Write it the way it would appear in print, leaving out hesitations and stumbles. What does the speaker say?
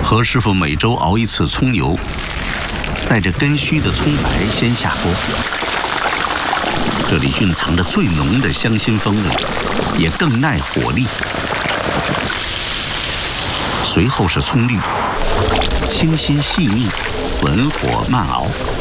何师傅每周熬一次葱油，带着根须的葱白先下锅。这里蕴藏着最浓的香辛风味，也更耐火力。随后是葱绿，清新细腻，文火慢熬。